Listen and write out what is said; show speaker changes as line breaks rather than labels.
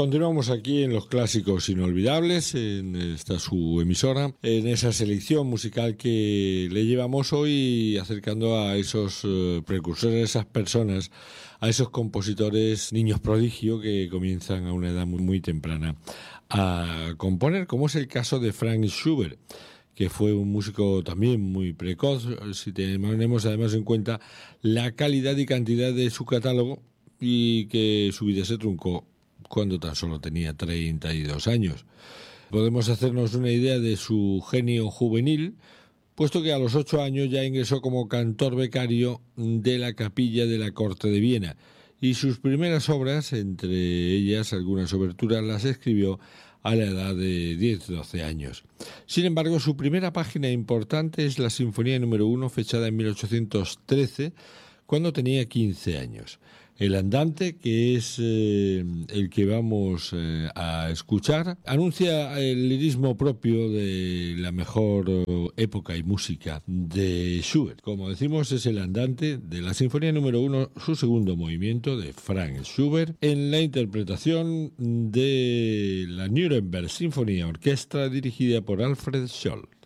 Continuamos aquí en los clásicos inolvidables, en esta su emisora, en esa selección musical que le llevamos hoy, acercando a esos precursores, a esas personas, a esos compositores, niños prodigio que comienzan a una edad muy temprana a componer, como es el caso de Franz Schubert, que fue un músico también muy precoz, si tenemos además en cuenta la calidad y cantidad de su catálogo, y que su vida se truncó cuando tan solo tenía 32 años. Podemos hacernos una idea de su genio juvenil, puesto que a los 8 años ya ingresó como cantor becario de la capilla de la corte de Viena, y sus primeras obras, entre ellas algunas oberturas, las escribió a la edad de 10-12 años. Sin embargo, su primera página importante es la Sinfonía número 1, fechada en 1813, cuando tenía 15 años. El Andante, que es el que vamos a escuchar, anuncia el lirismo propio de la mejor época y música de Schubert. Como decimos, es el Andante de la Sinfonía número 1, su segundo movimiento, de Franz Schubert, en la interpretación de la Nuremberg Sinfonía Orquestra, dirigida por Alfred Scholl.